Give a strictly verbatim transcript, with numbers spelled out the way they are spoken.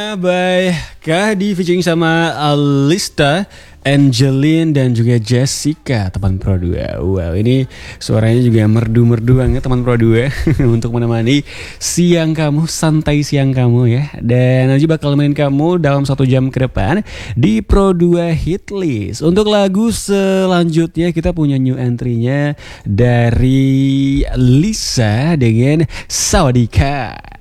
By Kadi featuring sama Alista, Angelin dan juga Jessica, teman Pro dua. Wow, ini suaranya juga merdu-merdu banget teman Pro dua untuk menemani siang kamu, santai siang kamu ya. Dan nanti bakal main kamu dalam satu jam ke depan di Pro dua Hit List. Untuk lagu selanjutnya kita punya new entry-nya dari Lisa dengan Sawadika.